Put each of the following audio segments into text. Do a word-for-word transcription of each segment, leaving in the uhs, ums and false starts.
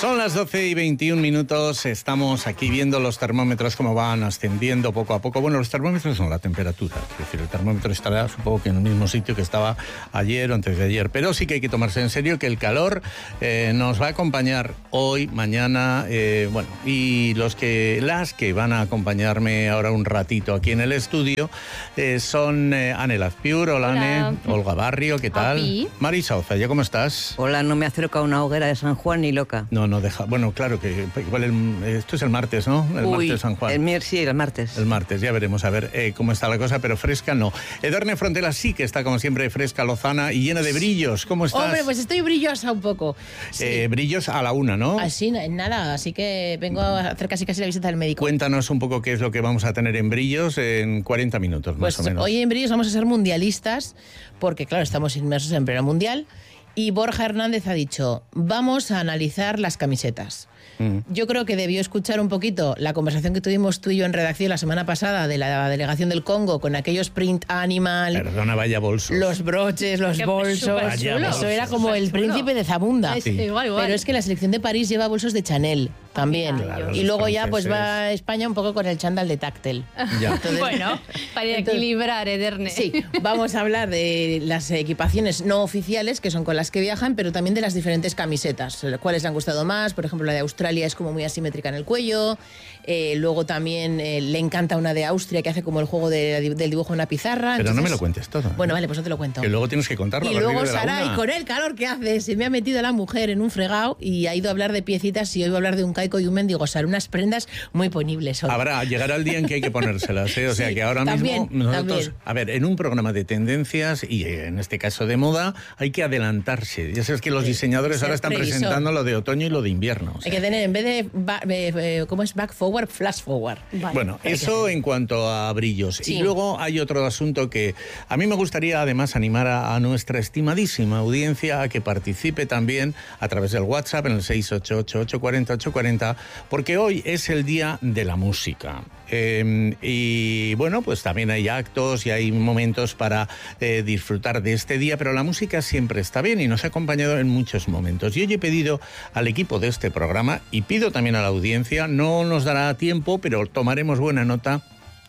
Son las doce y veintiún minutos, estamos aquí viendo los termómetros cómo van ascendiendo poco a poco. Bueno, los termómetros son la temperatura, es decir, el termómetro estará supongo que en el mismo sitio que estaba ayer o antes de ayer, pero sí que hay que tomarse en serio que el calor eh, nos va a acompañar hoy, mañana, eh, bueno, y los que, las que van a acompañarme ahora un ratito aquí en el estudio eh, son eh, Anel Azpiur, hola, hola. Ane, Olga Barrio, ¿qué tal? Api. Marisa Ozaya, ¿cómo estás? Hola, no me acerco a una hoguera de San Juan ni loca. No, no deja. Bueno, claro que igual el, esto es el martes, ¿no? El Uy, martes de San Juan. El miércoles, sí, el martes. El martes, ya veremos a ver eh, cómo está la cosa, pero fresca no. Edurne Frontela sí que está como siempre fresca, lozana y llena de brillos. ¿Cómo estás? Hombre, pues estoy brillosa un poco. Sí. Eh, brillos a la una, ¿no? Así, nada, así que vengo a hacer casi casi la visita del médico. Cuéntanos un poco qué es lo que vamos a tener en brillos en cuarenta minutos, pues más o menos. Hoy en brillos vamos a ser mundialistas, porque claro, estamos inmersos en pleno mundial. Y Borja Hernández ha dicho, vamos a analizar las camisetas. Mm. Yo creo que debió escuchar un poquito la conversación que tuvimos tú y yo en redacción la semana pasada de la delegación del Congo con aquellos print animal. Perdona, vaya bolsos. Los broches, los Qué bolsos. Vaya Eso bolsos. era como el Chulo. príncipe de Zabunda. Sí, igual, igual. Pero es que la selección de París lleva bolsos de Chanel también. Claro, y luego ya pues franceses. va a España un poco con el chándal de Tactel. Ya. Entonces, bueno, para entonces, equilibrar, Edurne. Sí, vamos a hablar de las equipaciones no oficiales, que son con las que viajan, pero también de las diferentes camisetas. ¿Cuáles le han gustado más? Por ejemplo, la de Australia es como muy asimétrica en el cuello. Eh, luego también eh, le encanta una de Austria que hace como el juego de, del dibujo en una pizarra. Pero Entonces, no me lo cuentes todo. ¿eh? Bueno, vale, pues no te lo cuento. Que luego tienes que contarlo. Y a partir luego de la Saray, una. con el calor que hace, se me ha metido la mujer en un fregado y ha ido a hablar de piecitas y hoy va a hablar de un caico y un mendigosar, unas prendas muy ponibles. Hoy. Habrá, llegará el día en que hay que ponérselas, ¿eh? O sea Sí, que ahora también, mismo nosotros, también. a ver, en un programa de tendencias y en este caso de moda, hay que adelantarse. Ya sabes que los Sí, diseñadores ser ahora están previsor. presentando lo de otoño y lo de invierno. O sea. Hay que tener, en vez de, ba- eh, eh, ¿cómo es? Back forward, flash forward. Vale. Bueno, eso en cuanto a brillos. Sí. Y luego hay otro asunto que a mí me gustaría además animar a, a nuestra estimadísima audiencia a que participe también a través del WhatsApp en el seis ocho ocho, ocho cuatro cero, ocho cuatro cero, porque hoy es el día de la música. Eh, y bueno, pues también hay actos y hay momentos para eh, disfrutar de este día, pero la música siempre está bien y nos ha acompañado en muchos momentos. Y hoy he pedido al equipo de este programa y pido también a la audiencia, no nos dará tiempo, pero tomaremos buena nota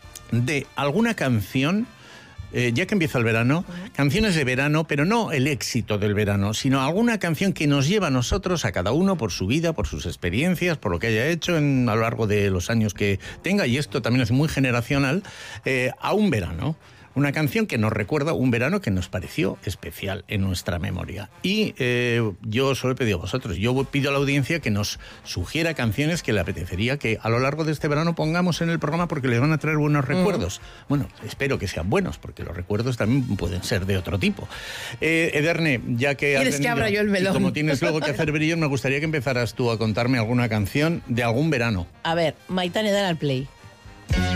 de alguna canción, eh, ya que empieza el verano, canciones de verano, pero no el éxito del verano, sino alguna canción que nos lleva a nosotros, a cada uno, por su vida, por sus experiencias, por lo que haya hecho en, a lo largo de los años que tenga, y esto también es muy generacional, eh, a un verano. Una canción que nos recuerda un verano que nos pareció especial en nuestra memoria. Y eh, yo solo he pedido a vosotros, yo pido a la audiencia que nos sugiera canciones que le apetecería que a lo largo de este verano pongamos en el programa porque les van a traer buenos recuerdos. Mm. Bueno, espero que sean buenos, porque los recuerdos también pueden ser de otro tipo. Eh, Edurne, ya que has ¿Quieres que venido, abra yo el melón? y como tienes luego que hacer brillos, me gustaría que empezaras tú a contarme alguna canción de algún verano. A ver, Maitane, dale al play.